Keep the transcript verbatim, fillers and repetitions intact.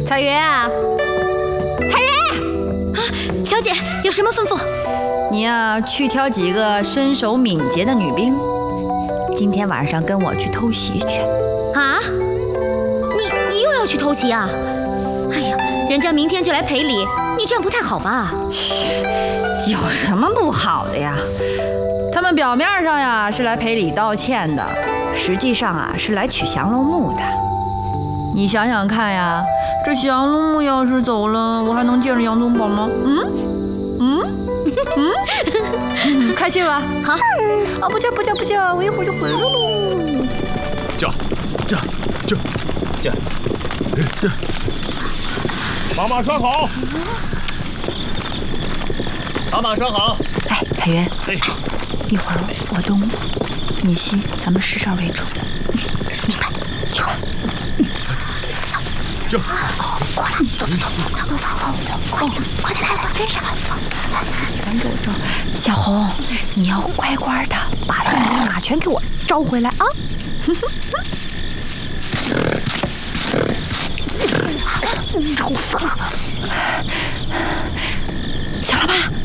彩云啊，彩云啊，小姐有什么吩咐？ 你呀、啊，去挑几个身手敏捷的女兵，今天晚上跟我去偷袭去。 啊？你你又要去偷袭啊？哎呀，人家明天就来赔礼，你这样不太好吧？ 有什么不好的呀？他们表面上呀是来赔礼道歉的，实际上啊是来取降龙木的。你想想看呀，这降龙木要是走了，我还能见着杨宗保吗？嗯嗯嗯，开气吧。 好。 啊，不叫不叫不叫，我一会儿就回来喽。 叫叫叫叫叫！把马拴好。把马拴好。 哎，彩云，哎，一会儿我东，你西，咱们十哨为主。 明白。去。 走。 哦，过来，走走走走走走，快点快点来，跟上。 跟着我走。小红，你要乖乖的把宋明马全给我招回来啊！ 臭死了！ 想了吧？